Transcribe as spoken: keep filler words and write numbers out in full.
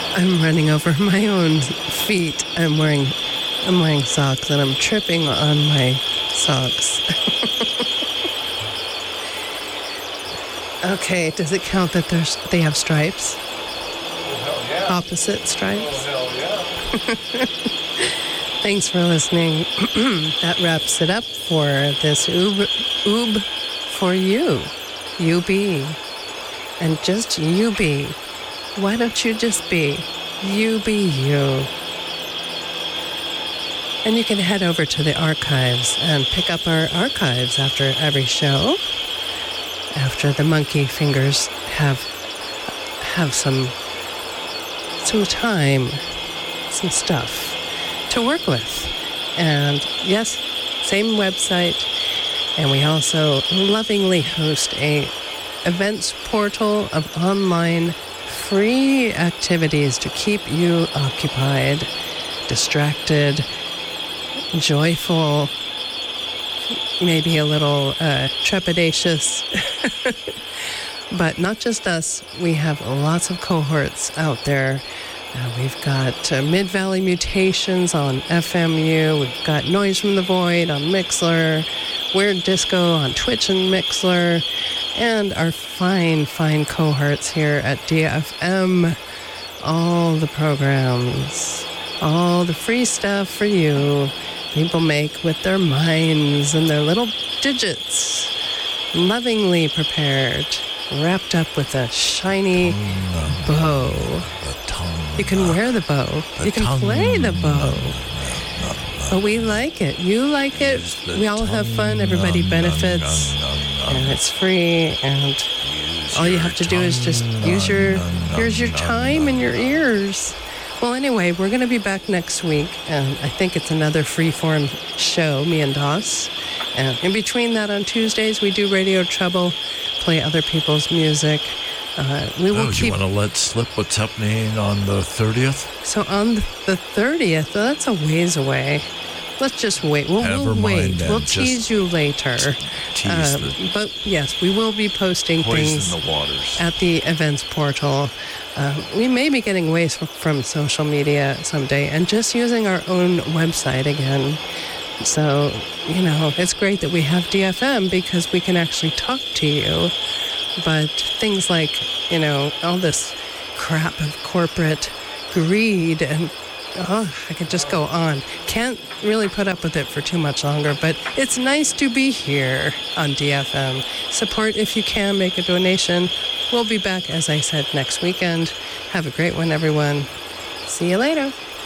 I'm running over my own feet. I'm wearing, I'm wearing socks and I'm tripping on my socks. Okay, does it count that there's they have stripes? Oh, hell yeah. Opposite stripes? Oh, hell yeah. Thanks for listening. That wraps it up for this Oob, Oob for you. You be. And just you be. Why don't you just be? You be you. And you can head over to the archives and pick up our archives after every show. After the monkey fingers have have some some time, some stuff to work with. And yes, same website. And we also lovingly host a events portal of online free activities to keep you occupied, distracted, joyful, maybe a little uh, trepidatious. But not just us. We have lots of cohorts out there. Uh, we've got uh, Mid-Valley Mutations on F M U. We've got Noise from the Void on Mixlr. Weird Disco on Twitch and Mixlr. And our fine, fine cohorts here at D F M. All the programs. All the free stuff for you. People make with their minds and their little digits. Lovingly prepared. Wrapped up with a shiny bow. You can wear the bow. You can play the bow. But we like it. You like it. We all have fun. Everybody benefits. And it's free. And all you have to do is just use your, here's your time and your ears. Well, anyway, we're going to be back next week. And I think it's another free-form show, me and Doss. And in between that, on Tuesdays, we do Radio Trouble, play other people's music. Uh, we will oh, keep. You want to let slip what's happening on the thirtieth? So on the thirtieth, well, that's a ways away. Let's just wait. We'll, Never we'll mind wait. then. We'll Just tease you later. Tease Um, the but yes, we will be posting poison things the waters. at the events portal. Um, we may be getting away from, from social media someday and just using our own website again. So, you know, it's great that we have D F M because we can actually talk to you. But things like, you know, all this crap of corporate greed and, oh, I could just go on. Can't really put up with it for too much longer, but it's nice to be here on D F M. Support if you can, make a donation. We'll be back, as I said, next weekend. Have a great one, everyone. See you later.